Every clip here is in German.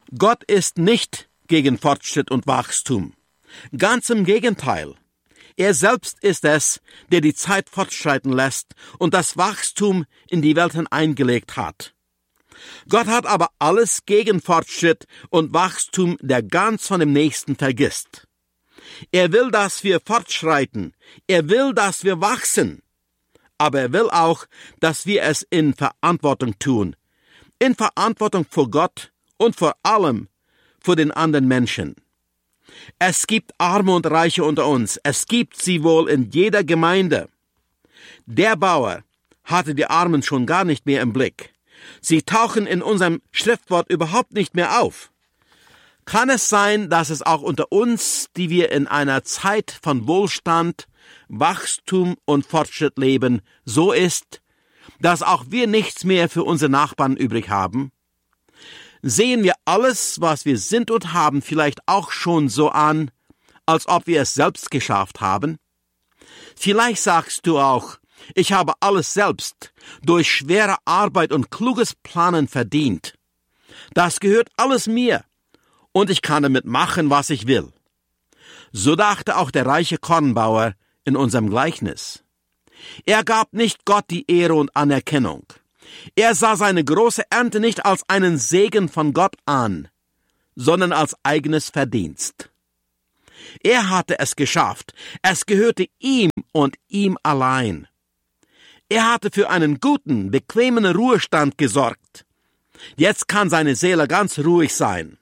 Gott ist nicht gegen Fortschritt und Wachstum. Ganz im Gegenteil. Er selbst ist es, der die Zeit fortschreiten lässt und das Wachstum in die Welt hineingelegt hat. Gott hat aber alles gegen Fortschritt und Wachstum, der ganz von dem Nächsten vergisst. Er will, dass wir fortschreiten. Er will, dass wir wachsen. Aber er will auch, dass wir es in Verantwortung tun. In Verantwortung vor Gott und vor allem vor den anderen Menschen. Es gibt Arme und Reiche unter uns. Es gibt sie wohl in jeder Gemeinde. Der Bauer hatte die Armen schon gar nicht mehr im Blick. Sie tauchen in unserem Schriftwort überhaupt nicht mehr auf. Kann es sein, dass es auch unter uns, die wir in einer Zeit von Wohlstand, Wachstum und Fortschritt leben, so ist, dass auch wir nichts mehr für unsere Nachbarn übrig haben? Sehen wir alles, was wir sind und haben, vielleicht auch schon so an, als ob wir es selbst geschafft haben? Vielleicht sagst du auch, ich habe alles selbst durch schwere Arbeit und kluges Planen verdient. Das gehört alles mir und ich kann damit machen, was ich will. So dachte auch der reiche Kornbauer in unserem Gleichnis. Er gab nicht Gott die Ehre und Anerkennung. Er sah seine große Ernte nicht als einen Segen von Gott an, sondern als eigenes Verdienst. Er hatte es geschafft. Es gehörte ihm und ihm allein. Er hatte für einen guten, bequemen Ruhestand gesorgt. Jetzt kann seine Seele ganz ruhig sein.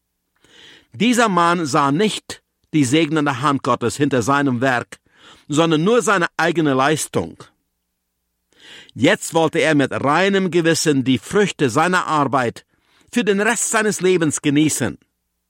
Dieser Mann sah nicht die segnende Hand Gottes hinter seinem Werk, sondern nur seine eigene Leistung. Jetzt wollte er mit reinem Gewissen die Früchte seiner Arbeit für den Rest seines Lebens genießen.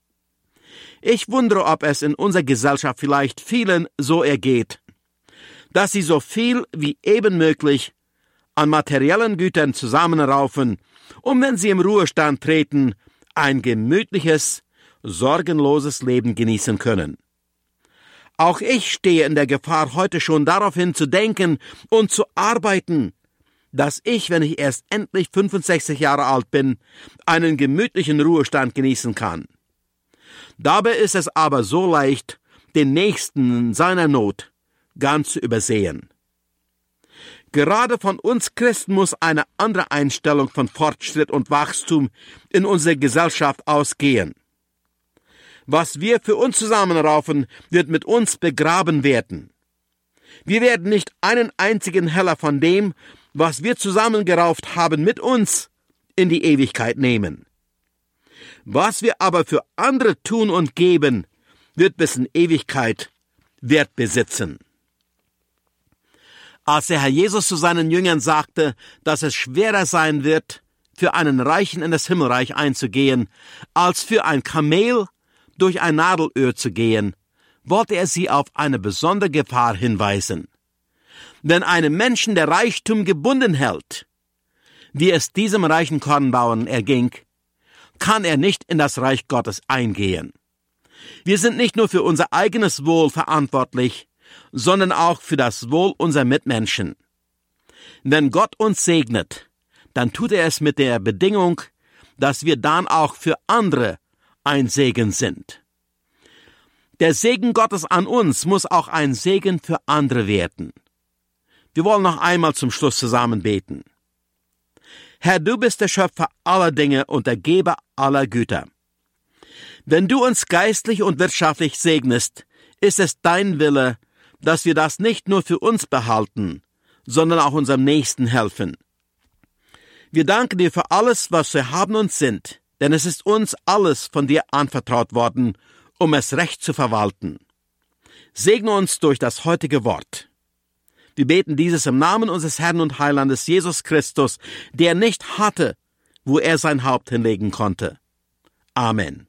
Ich wundere, ob es in unserer Gesellschaft vielleicht vielen so ergeht, dass sie so viel wie eben möglich an materiellen Gütern zusammenraufen, um, wenn sie im Ruhestand treten, ein gemütliches, sorgenloses Leben genießen können. Auch ich stehe in der Gefahr, heute schon daraufhin zu denken und zu arbeiten, dass ich, wenn ich erst endlich 65 Jahre alt bin, einen gemütlichen Ruhestand genießen kann. Dabei ist es aber so leicht, den Nächsten in seiner Not ganz zu übersehen. Gerade von uns Christen muss eine andere Einstellung von Fortschritt und Wachstum in unserer Gesellschaft ausgehen. Was wir für uns zusammenraufen, wird mit uns begraben werden. Wir werden nicht einen einzigen Heller von dem, was wir zusammengerauft haben, mit uns in die Ewigkeit nehmen. Was wir aber für andere tun und geben, wird bis in Ewigkeit Wert besitzen. Als der Herr Jesus zu seinen Jüngern sagte, dass es schwerer sein wird, für einen Reichen in das Himmelreich einzugehen, als für ein Kamel durch ein Nadelöhr zu gehen, wollte er sie auf eine besondere Gefahr hinweisen. Wenn einem Menschen der Reichtum gebunden hält, wie es diesem reichen Kornbauern erging, kann er nicht in das Reich Gottes eingehen. Wir sind nicht nur für unser eigenes Wohl verantwortlich, sondern auch für das Wohl unserer Mitmenschen. Wenn Gott uns segnet, dann tut er es mit der Bedingung, dass wir dann auch für andere ein Segen sind. Der Segen Gottes an uns muss auch ein Segen für andere werden. Wir wollen noch einmal zum Schluss zusammen beten. Herr, du bist der Schöpfer aller Dinge und der Geber aller Güter. Wenn du uns geistlich und wirtschaftlich segnest, ist es dein Wille, dass wir das nicht nur für uns behalten, sondern auch unserem Nächsten helfen. Wir danken dir für alles, was wir haben und sind, denn es ist uns alles von dir anvertraut worden, um es recht zu verwalten. Segne uns durch das heutige Wort. Wir beten dieses im Namen unseres Herrn und Heilandes Jesus Christus, der nicht hatte, wo er sein Haupt hinlegen konnte. Amen.